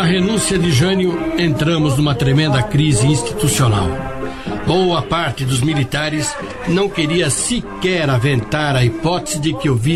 renúncia de Jânio, entramos numa tremenda crise institucional. Boa parte dos militares não queria sequer aventar a hipótese de que o